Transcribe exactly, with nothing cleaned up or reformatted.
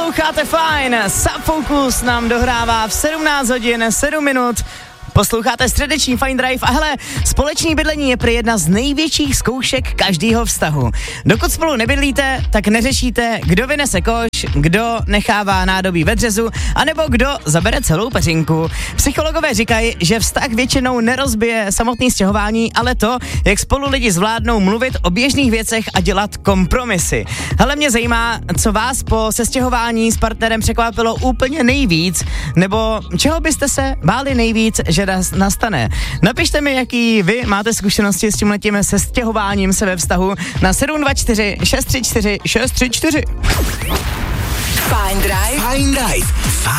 Posloucháte fajn, Subfocus nám dohrává v sedmnáct hodin sedm minut. Posloucháte středeční Fine Drive a hele, společný bydlení je prý jedna z největších zkoušek každého vztahu. Dokud spolu nebydlíte, tak neřešíte, kdo vynese koš, kdo nechává nádobí ve dřezu, anebo kdo zabere celou peřinku. Psychologové říkají, že vztah většinou nerozbije samotný stěhování, ale to, jak spolu lidi zvládnou mluvit o běžných věcech a dělat kompromisy. Hele, mě zajímá, co vás po sestěhování s partnerem překvapilo úplně nejvíc, nebo čeho byste se báli nejvíc, že nastane. Napište mi, jaký vy máte zkušenosti s tímhletím sestěhováním se ve vztahu na sedm dva čtyři šest tři čtyři šest tři čtyři. Fine Drive. Fine Drive.